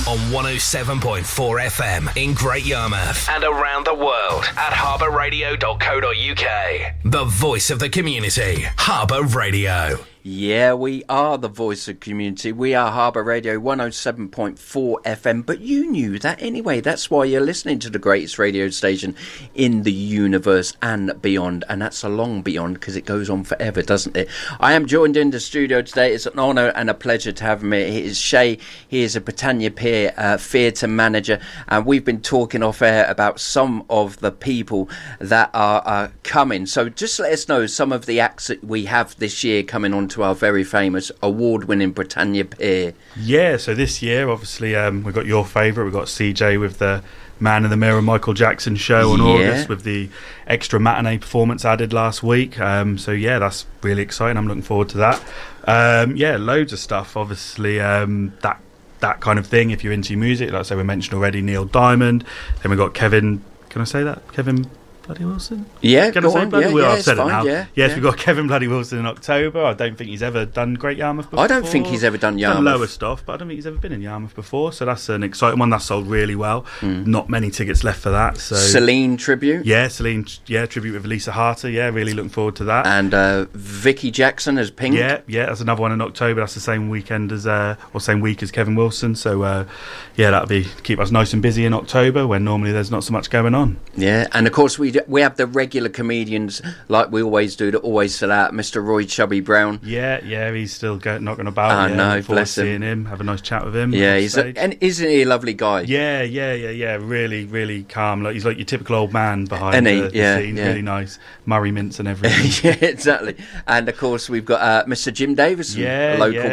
on 107.4 FM in Great Yarmouth and around the world at harbourradio.co.uk. The voice of the community, Harbour Radio. Yeah, we are the voice of community. We are Harbour Radio 107.4 FM, but you knew that anyway. That's why you're listening to the greatest radio station in the universe and beyond, and that's a long beyond because it goes on forever, doesn't it? I am joined in the studio today. It's an honour and a pleasure to have him here. He is Shay. He is a Britannia Pier theatre manager, and we've been talking off air about some of the people that are coming. So just let us know some of the acts that we have this year coming on to our very famous award-winning Britannia Pier. Yeah, so this year, obviously, we've got your favourite. We've got CJ with the Man in the Mirror Michael Jackson show in August with the extra matinee performance added last week. So, yeah, that's really exciting. I'm looking forward to that. Yeah, loads of stuff, obviously, that kind of thing. If you're into music, like I say, we mentioned already Neil Diamond. Then we've got Kevin, can I say that? Kevin Bloody Wilson? Yeah, Can I say Bloody Wilson? I've said fine, it now. Yeah, yes, we've got Kevin Bloody Wilson in October. I don't think he's ever done Great Yarmouth before. I don't think he's ever done Yarmouth. Done lower stuff, but I don't think he's ever been in Yarmouth before. So that's an exciting one. That sold really well. Not many tickets left for that. So Celine tribute. Yeah, Celine. Yeah, tribute with Lisa Harter. Yeah, really looking forward to that. And Vicky Jackson as Pink. Yeah, that's another one in October. That's the same weekend as or same week as Kevin Wilson. So yeah, that'll keep us nice and busy in October when normally there's not so much going on. Yeah, and of course we have the regular comedians like we always do that always sell out. Mr. Roy Chubby Brown. Yeah, he's still knocking about. I know, bless seeing him. Have a nice chat with him. Yeah, and isn't he a lovely guy? Yeah. Really, really calm. He's like your typical old man behind the scene. Yeah. Really nice. Murray mints and everything. Yeah, exactly. And of course we've got Mr. Jim Davis, local